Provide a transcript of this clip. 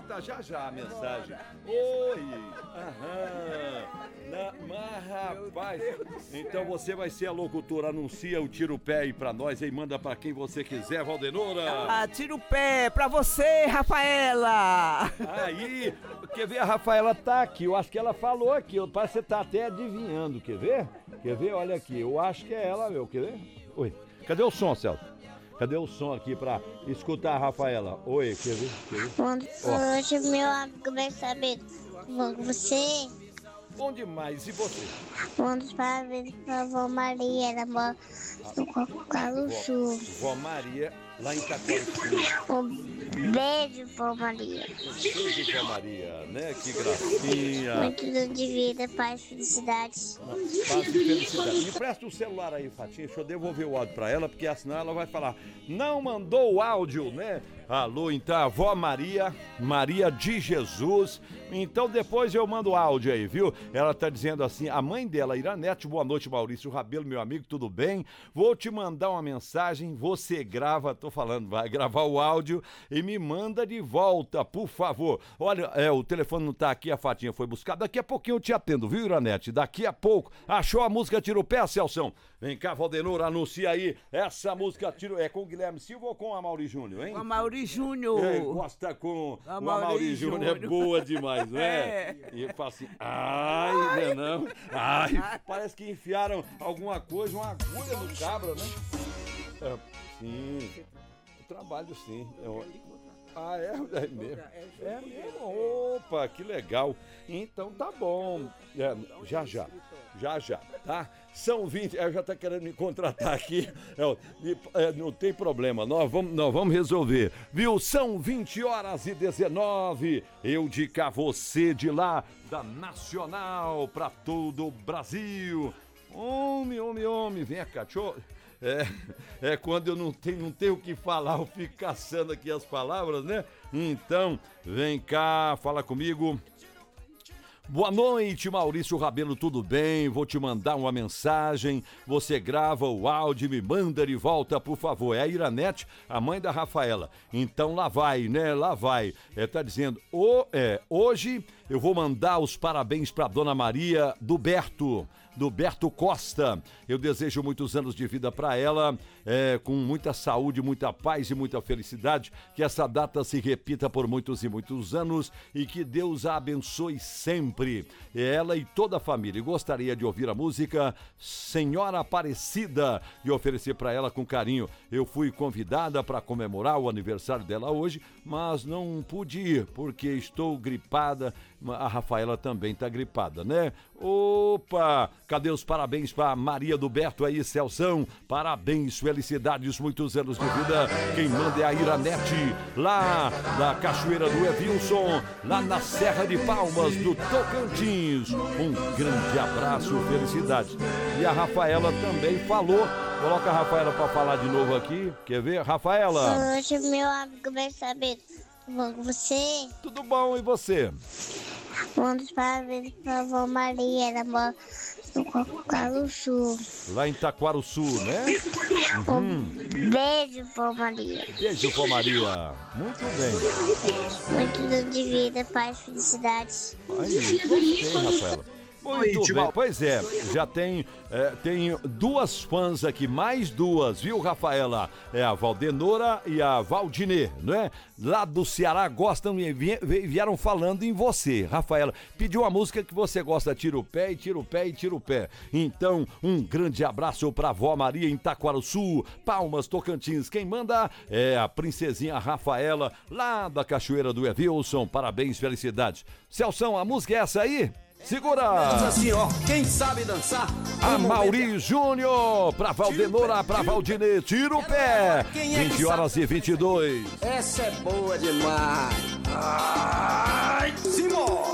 cantar já já a mensagem. Oi! Aham! Mas rapaz, então você vai ser a locutora, anuncia o Tira o Pé aí pra nós aí, manda pra quem você quiser, Valdenora. Tira o pé pra você, Rafaela. Aí, quer ver, a Rafaela tá aqui, eu acho que ela falou aqui, parece que você tá até adivinhando, quer ver? Quer ver? Olha aqui, eu acho que é ela, meu, quer ver? Oi, cadê o som, Celso? Cadê o som aqui pra escutar a Rafaela? Oi, quer ver? Hoje meu amigo vai saber você. Bom demais, e você? Vamos para ver a vovó Maria, ela mora no Cocalu Sul. Vó Maria, lá em Itaquara. Um beijo, vovó Maria. Beijo, vó Maria, né? Que gracinha. Muito de vida, paz, felicidade. Paz e felicidade. Me presta o celular aí, Fatinha, deixa eu devolver o áudio pra ela, porque senão ela vai falar, não mandou o áudio, né? Alô, então, a vó Maria, Maria de Jesus. Então depois eu mando o áudio aí, viu? Ela tá dizendo assim, a mãe dela, Iranete, boa noite, Maurício Rabelo, meu amigo, tudo bem? Vou te mandar uma mensagem, você grava, tô falando, vai gravar o áudio e me manda de volta, por favor. Olha, o telefone não tá aqui, a Fatinha foi buscar, daqui a pouquinho eu te atendo, viu, Iranete? Daqui a pouco. Achou a música Tira o Pé, Celção? Vem cá, Valdenor, anuncia aí, essa música é com o Guilherme Silva ou com a Mauri Júnior, hein? Com a Mauri Júnior. Gosta com a Mauri Júnior, é boa demais, não é? E eu falo assim, ai, não, ai, parece que enfiaram alguma coisa, uma agulha no cabra, né? Sim, eu trabalho sim. É mesmo? É mesmo? Opa, que legal. Então tá bom. Já, tá? São 20, já tá querendo me contratar aqui. Não tem problema, nós vamos resolver. Viu? São 20h19. Eu de cá, você de lá, da Nacional pra todo o Brasil. Homem, vem cá, quando eu não tenho o que falar, eu fico caçando aqui as palavras, né? Então, vem cá, fala comigo. Boa noite, Maurício Rabelo, tudo bem? Vou te mandar uma mensagem, você grava o áudio e me manda de volta, por favor. É a Iranete, a mãe da Rafaela. Então lá vai, né? Lá vai. Tá dizendo, hoje eu vou mandar os parabéns pra Dona Maria do Berto Costa. Eu desejo muitos anos de vida para ela, com muita saúde, muita paz e muita felicidade, que essa data se repita por muitos e muitos anos e que Deus a abençoe sempre. Ela e toda a família. Gostaria de ouvir a música Senhora Aparecida e oferecer para ela com carinho. Eu fui convidada para comemorar o aniversário dela hoje, mas não pude ir porque estou gripada. A Rafaela também tá gripada, né? Opa! Cadê os parabéns para Maria do Berto aí, Celção? Parabéns, felicidades, muitos anos de vida. Quem manda é a Iranete, lá da Cachoeira do Evilson, lá na Serra de Palmas do Tocantins. Um grande abraço, felicidades. E a Rafaela também falou. Coloca a Rafaela para falar de novo aqui. Quer ver? Rafaela. Hoje meu amigo vai saber você. Tudo bom, e você? Vamos para ver a vovó Maria, ela mora no Cocalu Sul. Lá em Itaquaruçu, né? Beijo, vovó Maria. Beijo, vovó Maria. Muito bem. Muito de vida, paz, felicidade. Aí, gostei, Rafaela. Muito bem, pois é, já tem duas fãs aqui, mais duas, viu, Rafaela? É a Valdenora e a Valdinê, não é? Lá do Ceará gostam e vieram falando em você, Rafaela. Pediu a música que você gosta, Tira o Pé e Tira o Pé e Tira o Pé. Então, um grande abraço pra vó Maria em Itaquaruçu, Palmas, Tocantins. Quem manda é a princesinha Rafaela, lá da Cachoeira do Evilson. Parabéns, felicidades. Celção, a música é essa aí? Segura! Assim, ó, quem sabe dançar? A Mauri Júnior, pra Valdenora, pra Valdinê, Tira o Pé! 20h22. Essa é boa demais! Ai, Simão!